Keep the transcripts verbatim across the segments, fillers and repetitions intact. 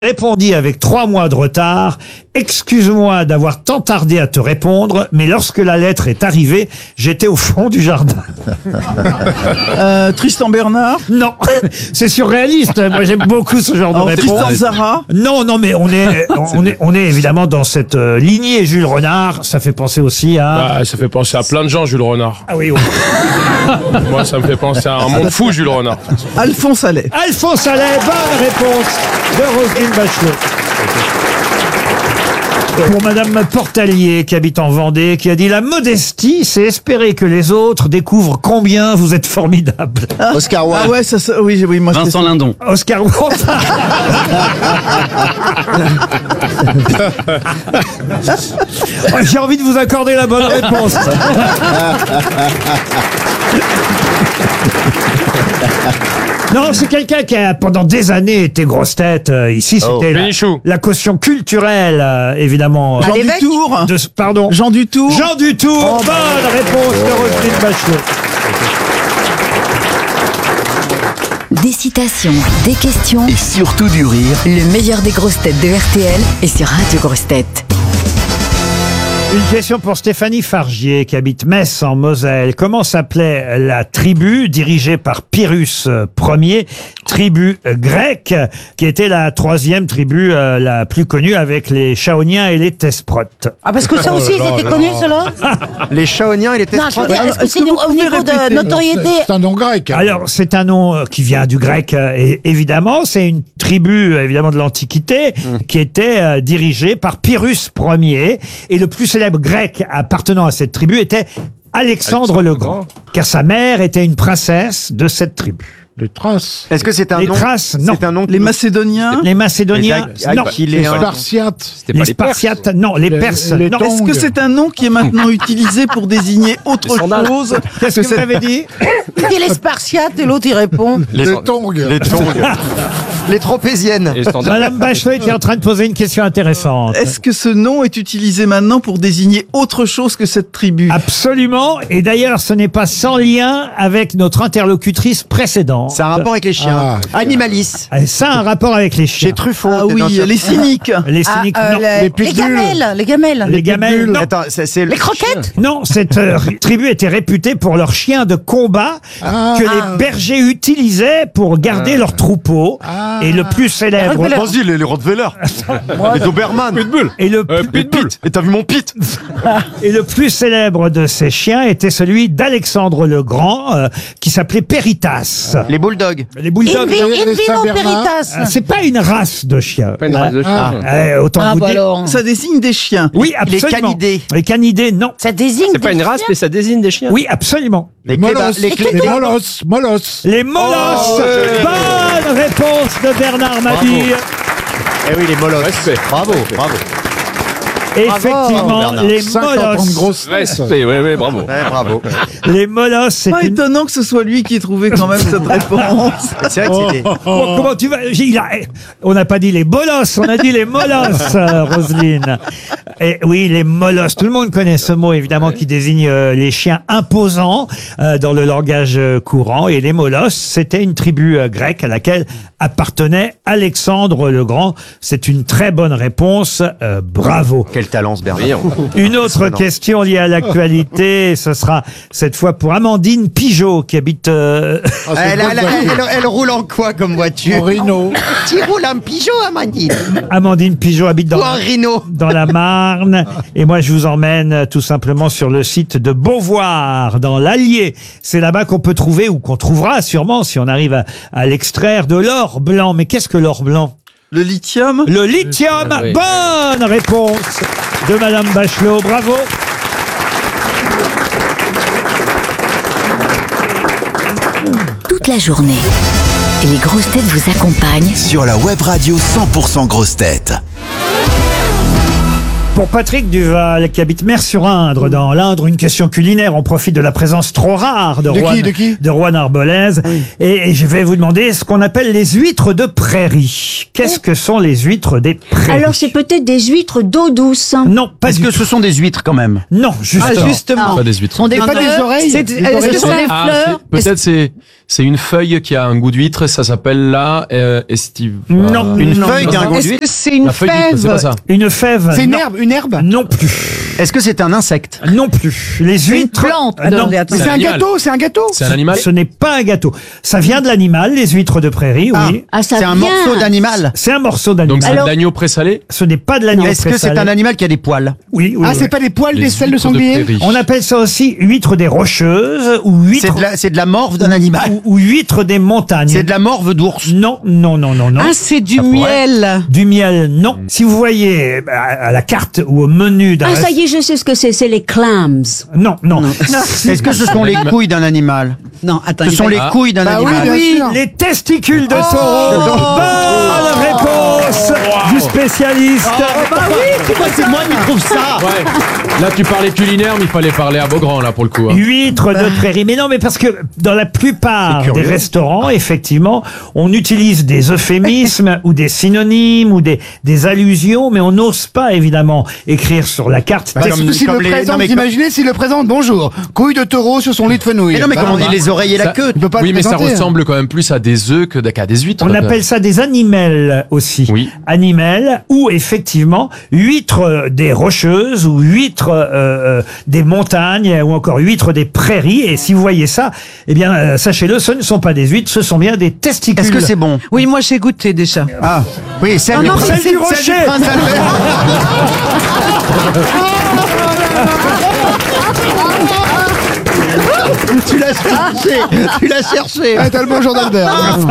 Répondit avec trois mois de retard. Excuse-moi d'avoir tant tardé à te répondre, mais lorsque la lettre est arrivée, j'étais au fond du jardin. Euh, Tristan Bernard. Non, c'est surréaliste. Moi, j'aime beaucoup ce genre Alors, de réponse. Tristan Zara. Non, non, mais on est, on est, on est évidemment dans cette euh, lignée Jules Renard. Ça fait penser aussi à. Bah, ça fait penser à plein de gens, Jules Renard. Ah oui, oui. Moi, ça me fait penser à un monde fou, Jules Renard. Alphonse Allais. Alphonse Allais, bonne réponse de Roselyne Bachelot. Pour Madame Portalier, qui habite en Vendée, qui a dit « La modestie, c'est espérer que les autres découvrent combien vous êtes formidable. Oscar Wilde. Ah ouais, ça, ça oui, oui, moi Vincent Lindon. » Oscar Wilde. Oh, j'ai envie de vous accorder la bonne réponse. Non, c'est quelqu'un qui a pendant des années été grosse tête. Euh, ici, c'était la, Bénichou. la caution culturelle, euh, évidemment. Jean l'évêque Dutour. De, pardon. Jean Dutour. Jean Dutour. Bonne réponse de Roselyne Bachelot. Des citations, des questions, Et surtout du rire. le meilleur des grosses têtes de R T L est sur Radio Grosses Têtes. Une question pour Stéphanie Fargier, qui habite Metz en Moselle. Comment s'appelait la tribu dirigée par Pyrrhus Ier, tribu grecque, qui était la troisième tribu euh, la plus connue avec les Chaoniens et les Thesprotes? Ah, parce que ça aussi, ils étaient connus, ceux-là. Les Chaoniens et les Non, je veux Thesprotes. dire, est-ce que c'est vous au pouvez niveau répéter, de notoriété? C'est un nom grec. Alors, c'est un nom euh, qui vient du grec, euh, et évidemment. C'est une tribu, euh, évidemment, de l'Antiquité, qui était euh, dirigée par Pyrrhus Ier. Et le plus célèbre grec appartenant à cette tribu était Alexandre, Alexandre le le Grand, Grand. car sa mère était une princesse de cette tribu. Les traces. Est-ce que c'est un Les nom traces, non. C'est un nom Les Macédoniens. Les Macédoniens, Les Ag- non. Aquilés- Les Les un- Spartiates. C'était pas Les les Perses. Spartiates, non. Les Les- Perses, les non. Tongs. Est-ce que c'est un nom qui est maintenant utilisé pour désigner autre Les sandales. chose Qu'est-ce que vous avez dit? Il dit les Spartiates et l'autre il répond. Les tongs. Les tongs. Les tropéziennes. Et standard. Madame Bachelot était en train de poser une question intéressante. Est-ce que ce nom est utilisé maintenant pour désigner autre chose que cette tribu? Absolument. Et d'ailleurs, ce n'est pas sans lien avec notre interlocutrice précédente. C'est un rapport avec les chiens. Ah. Animalis. Ah, ça a un rapport avec les chiens. Chez Truffaut. Ah t'es dans oui, ce- les cyniques. Les Ah, cyniques, euh, non. les, les les pitbulls. gamelles, les gamelles. Les gamelles, non. Attends, c'est c'est le Les croquettes. Non, cette euh, tribu était réputée pour leurs chiens de combat Ah. que Ah. les bergers utilisaient pour garder leurs troupeaux. Ah. Et le plus célèbre... Rottweiler. Vas-y, les, les Rottweiler. Les Doberman. Pitbull. Et le, Euh, plus, Pitbull. Et t'as vu mon pit? et le plus célèbre de ces chiens était celui d'Alexandre le Grand, euh, qui s'appelait Peritas. Les bulldogs. Les bulldogs, Invi- les Invino Saint-Bernard. Peritas. euh, c'est pas une race de chiens. Pas une race de Ah. chien. Euh, autant Ah, vous bah dire. alors. Ça désigne des chiens. Oui, Les absolument. canidés. Les canidés, non. Ça désigne. C'est pas des une race, chiens. mais ça désigne des chiens. Oui, absolument. Les Molosses. cléba- les clé- Les molosses. Molosses. Les molosses. Oh, ouais. Bonne réponse de Bernard Mabille. Eh oui, les molosses. Respect. Bravo, bravo. Effectivement, Bernard. les cinquante ans de molosses. grosses têtes. Respect, oui, oui, bravo. Ouais, bravo. Les molosses, c'est Pas une... étonnant que ce soit lui qui ait trouvé quand même cette réponse. C'est vrai que c'était. Bon, comment tu vas J'ai- il a- On n'a pas dit les bolosses, on a dit les molosses, euh, Roselyne. Et oui, les molosses. Tout le monde connaît ce mot, évidemment, qui désigne euh, les chiens imposants euh, dans le langage euh, courant. Et les molosses, c'était une tribu euh, grecque à laquelle appartenait Alexandre le Grand. C'est une très bonne réponse. Euh, bravo. Quel talent ce Bernard. Une autre Excellent. question liée à l'actualité, ce sera cette fois pour Amandine Pigeot, qui habite... euh, Ah, c'est Elle, bonne elle- voiture. elle- elle roule en quoi comme En voiture? Rhino. Tu roules en pigeon, Amandine? Amandine Pigeot habite dans... Ou en rhino? dans la Marne. Et moi, je vous emmène euh, tout simplement sur le site de Beauvoir, dans l'Allier. C'est là-bas qu'on peut trouver, ou qu'on trouvera sûrement, si on arrive à, à l'extraire, de l'or blanc. Mais qu'est-ce que l'or blanc? Le lithium. Le lithium. Ah oui. Bonne réponse de Madame Bachelot. Bravo. Toute la journée, les grosses têtes vous accompagnent Sur la web radio cent pour cent grosses têtes. Pour Patrick Duval, qui habite Mer-sur-Indre, dans l'Indre, une question culinaire. On profite de la présence trop rare de, De qui, Rouen, de qui de Rouen Arbolaise. Et, et je vais vous demander ce qu'on appelle les huîtres de prairie. Qu'est-ce que sont les huîtres des prairies? Alors c'est peut-être des huîtres d'eau douce. Non, pas Est-ce du que tout. ce sont des huîtres quand même? Non, justement. Ah, justement. Pas des huîtres. Sont des Pas des fleurs. oreilles. C'est- Des Est-ce que oreilles. ce sont des Ah, fleurs? c'est- peut-être c'est C'est une feuille qui a un goût d'huître, ça s'appelle la euh, estive. Non. Une non, feuille non. qui a un goût Est-ce d'huître. que c'est une La feuille d'huître, c'est pas fève? ça. Une fève. C'est une non. herbe, une herbe. Non plus. Est-ce que c'est un insecte? Non plus. Les C'est une huîtres. plante. Ah, non. Mais attends. C'est un animal. gâteau, c'est un gâteau. C'est un animal. Ce n'est pas un gâteau. Ça vient de l'animal, les huîtres de prairie, Ah, oui. Ah, ça c'est un vient. morceau d'animal. C'est un morceau d'animal. Donc c'est de Alors- l'agneau présalé. Ce n'est pas de l'agneau Est-ce que c'est présalé. un animal qui a des poils? Oui, oui. Ah, oui. c'est pas les poils Les des selles de huîtres de sanglier. prairie. On appelle ça aussi huître des rocheuses ou huître C'est de la, c'est de la morve d'un animal. ou, ou huître des montagnes. C'est de la morve d'ours. Non, non, non, non, non. Ah, c'est du Ça pourrait. miel. Du miel, non. Si vous voyez à, à la carte ou au menu d'un Ah, ça rest- y est, je sais ce que c'est, c'est les clams. non, non. Est-ce que ce sont les couilles d'un animal? Non, attends. Ce il sont va- les Ah. couilles d'un Bah oui, animal. bien sûr. Les testicules de taureau. Bonne réponse du spécialiste. Pourquoi c'est moi qui trouve ça? Ouais. Là tu parlais culinaire, mais il fallait parler à Beaugrand là pour le coup. hein. Huître de prairie. Mais non, mais parce que dans la plupart C'est des curieux. restaurants, effectivement, on utilise des euphémismes ou des synonymes ou des, des allusions, mais on n'ose pas, évidemment, écrire sur la carte. Bah, comme- surtout s'il comme le les- présente, non, mais vous imaginez s'il le présente, bonjour, couille de taureau sur son lit de fenouil. Mais non, mais Bah, comment on dit bah, les oreilles et la Ça- queue? tu peux pas Oui, le mais ça présenter. ressemble quand même plus à des œufs que qu'à des huîtres. On appelle ça des animels aussi. Oui. Animels ou effectivement huîtres des rocheuses ou huîtres euh, euh, des montagnes ou encore huîtres des prairies. Et si vous voyez ça, eh bien euh, sachez-le, ce ne sont pas des huîtres, ce sont bien des testicules. Est-ce que c'est bon? Oui, moi j'ai goûté déjà. Ah, oui, celle, Ah du non, prince- mais Celle du celle rocher. du prince Albert. Tu l'as cherché, tu l'as cherché. Ah, t'as le bonjour d'Albert.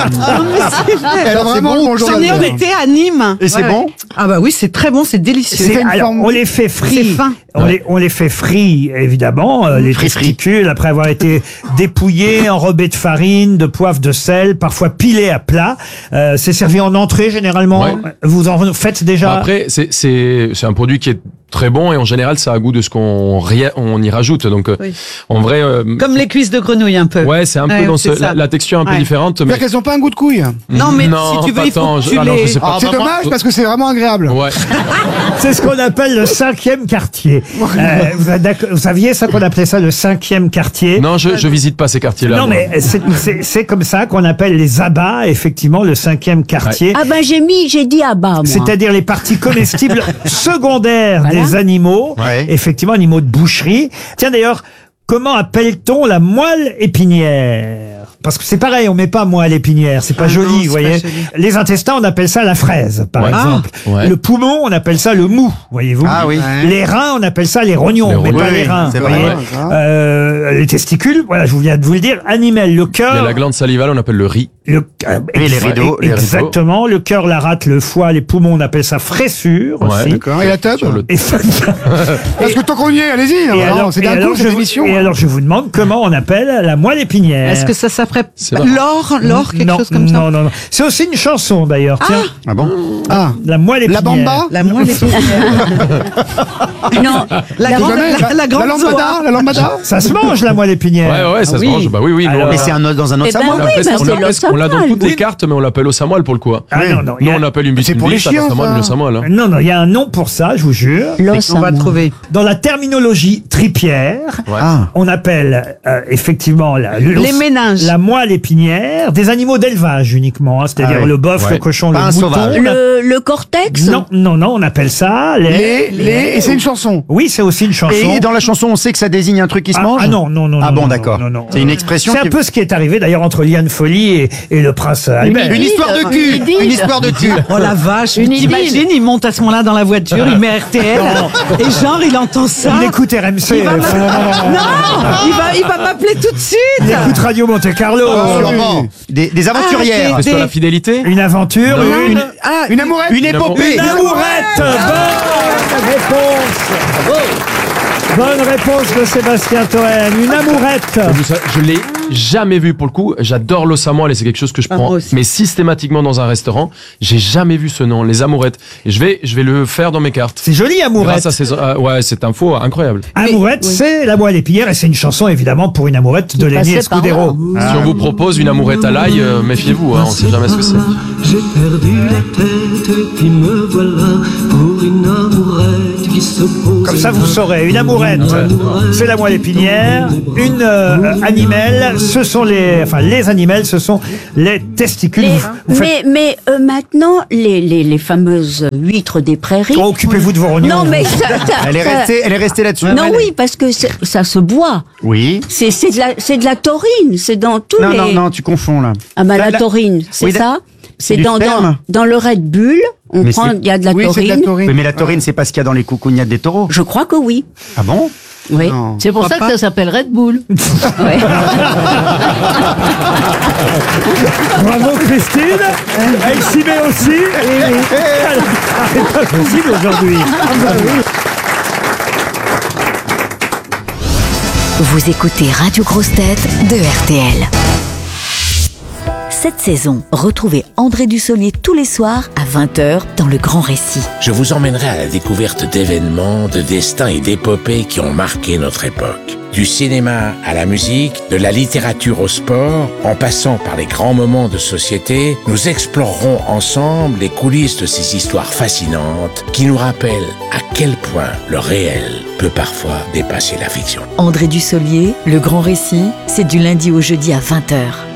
Elle a vraiment le bonjour J'en ai d'Albert. goûté à Nîmes. Et c'est bon? Ah bah oui, c'est très bon, c'est délicieux. C'est- fait une alors, forme- on les fait frits. C'est fin. On, les, on les fait frits, évidemment, euh, les Frits, frits. testicules, après avoir été dépouillés, enrobés de farine, de poivre, de sel, parfois pilés à plat. Euh, c'est servi en entrée, généralement. Ouais. Vous en faites déjà? Après, c'est c'est c'est un produit qui est très bon et en général ça a goût de ce qu'on ri- on y rajoute. Donc euh, Oui. en vrai, euh, Comme les cuisses de grenouille un peu. ouais, c'est un peu Ouais, dans c'est ce, ça. la, la texture un peu Ouais. différente. Mais C'est-à-dire qu'elles ont pas un goût de couille. Non, mais non, si tu veux, pas il faut tant. que Je- tu ah non, les... je sais pas. Ah, C'est bah, moi- dommage parce que c'est vraiment agréable. Ouais. C'est ce qu'on appelle le cinquième quartier. Euh, vous, êtes d'accord- vous saviez ça qu'on appelait ça le cinquième quartier? Non, je je visite pas ces quartiers-là. Non, moi. mais c'est- c'est c'est comme ça qu'on appelle les abats, effectivement, le cinquième quartier. Ah ben j'ai mis, j'ai dit à bas, moi. C'est-à-dire les parties comestibles secondaires Voilà. des animaux, Ouais. effectivement, animaux de boucherie. Tiens, d'ailleurs, comment appelle-t-on la moelle épinière? Parce que c'est pareil, on met pas moelle épinière, c'est pas Ah joli, non, vous c'est voyez. pas joli. Les intestins, on appelle ça la fraise, par Ouais. exemple. Ah, ouais. Le poumon, on appelle ça le mou, voyez-vous. Ah oui. Les reins, on appelle ça les rognons, Les mais rognons, pas oui, les reins. c'est vous vrai. voyez. Ouais. Euh, les testicules, voilà, je vous viens de vous le dire. Animal, le Il y a cœur. la glande salivale, on appelle le riz. Le, euh, Et les exa- rideaux, les rideaux. Exactement. Le cœur, la rate, le foie, les poumons, on appelle ça fraissure Ouais. aussi. D'accord. Et la tub Sur le- Et, Parce que tant qu'on y est, allez-y. et non, alors, C'est et d'un alors coup, je cette vous, émission. et alors je vous demande comment on appelle la moelle épinière. Est-ce que ça s'appelle C'est vrai. l'or, l'or, quelque non, chose comme ça? non, non, non. C'est aussi une chanson d'ailleurs. Tiens, Ah bon? Ah, la moelle épinière. la bamba. La moelle épinière. Non, La la grande, Jamais, la, la grande la lambada, soie. la lambada. Ça se mange la moelle épinière. Ouais, ouais, ça Ah se oui. mange. Bah oui, oui. nous, Alors- on Mais a- c'est un os dans un autre Eh ben samoa. on oui, appelle ça- bah on c'est appelle- l'os on l'a dans samoile. toutes les cartes, mais on l'appelle au samoal pour le coup. hein. Ah non, non. il y Nous, a- on appelle une bite C'est une pour les biche, à chiens, la samoal, ça. le samoal. hein. Non, non, il y a un nom pour ça, je vous jure. l'os On va à moi. trouver. Dans la terminologie tripière, Ouais. Ah. on appelle euh, effectivement la, l'os- Les méninges. la moelle épinière des animaux d'élevage uniquement, hein, c'est-à-dire Ah oui. le bœuf, Ouais. le cochon, Pas le un mouton. sauvage. on a- Le, le cortex. Non, non, non, on appelle ça les... Les, les, et c'est une chanson. Oui, c'est aussi une chanson. Et dans la chanson, on sait que ça désigne un truc qui se Ah, mange? ah non, non, non. Ah non, bon, non, d'accord. non, non. C'est une expression C'est un qui- peu ce qui est arrivé d'ailleurs entre Liane Folly et, et le prince Albert. Une histoire de cul! Une idylle. Une histoire de cul! Oh la vache, Une t'imagines, il monte à ce moment-là dans la voiture, il met R T L, et genre il entend ça. Il écoute R M C. Il va euh, Non, il va, il va m'appeler tout de suite. il écoute Radio Monte Carlo. Oh, sûrement. Des, des aventurières. Ah, C'est sur la fidélité. Une aventure, Non. une, Ah, Une amourette. Une épopée! une amourette. Bonne réponse. Bonne réponse de Sébastien Toen. Une amourette. Vous savez, je l'ai jamais vu pour le coup. J'adore le samoal et c'est quelque chose que je Ah, prends, moi aussi. mais systématiquement dans un restaurant. J'ai jamais vu ce nom, les amourettes. Et je vais, je vais le faire dans mes cartes. C'est joli, amourette. Grâce à ces, euh, ouais, cette info incroyable. Amourette, c'est la moelle épinière et c'est une chanson évidemment pour une amourette de Qui Lenny passait par Escudero. Si on vous propose une amourette à l'ail, euh, méfiez-vous, hein, on sait jamais ce que c'est. J'ai perdu la tête et puis me voilà pour une amourette qui se pose. Comme ça, vous saurez. Une amourette, c'est la moelle épinière. Une euh, animelle, ce sont les, enfin les animaux, ce sont les testicules. Les- Vous- vous faites- mais mais euh, maintenant, les, les, les fameuses huîtres des prairies. Oh, occupez-vous de vos rognons. Non, mais ça, ça- Elle est ça- restée, elle est restée là-dessus. Non, oui, parce que c'est- ça se boit. Oui. C'est c'est de la c'est de la taurine. C'est dans tous Non, les. non, non, tu confonds là. Ah bah Là, la là- taurine, c'est Oui, là- ça. c'est C'est du dans, dans sperme. dans le Red Bull. On Mais prend, c'est- il y a de la Oui, c'est de la taurine. taurine. Oui, mais la taurine, c'est pas ce qu'il y a dans les coucougnettes des taureaux. Je crois que oui. Ah bon? Oui. Non. C'est pour ça que ça s'appelle Red Bull. Ouais. Bravo Christine. Elle s'y met aussi. C'est pas possible aujourd'hui. Vous écoutez Radio Grosse Tête de R T L. Cette saison, retrouvez André Dussolier tous les soirs à vingt heures dans Le Grand Récit. Je vous emmènerai à la découverte d'événements, de destins et d'épopées qui ont marqué notre époque. Du cinéma à la musique, de la littérature au sport, en passant par les grands moments de société, nous explorerons ensemble les coulisses de ces histoires fascinantes qui nous rappellent à quel point le réel peut parfois dépasser la fiction. André Dussolier, Le Grand Récit, c'est du lundi au jeudi à vingt heures.